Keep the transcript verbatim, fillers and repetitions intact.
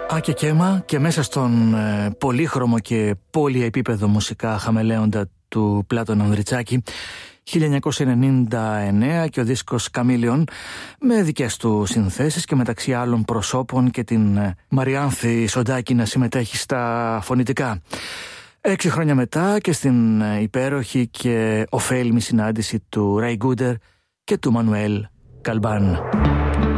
Και Κέμα και μέσα στον ε, πολύχρωμο και πολυεπίπεδο μουσικά χαμελέοντα του Πλάτων Ανδριτσάκη, χίλια εννιακόσια ενενήντα εννέα, και ο δίσκος Καμήλιον με δικές του συνθέσεις και μεταξύ άλλων προσώπων και την ε, Μαριάνθη Σοντάκη να συμμετέχει στα φωνητικά. Έξι χρόνια μετά και στην ε, υπέροχη και ωφέλιμη συνάντηση του Ray Gooder και του Μανουέλ Καλμπάν.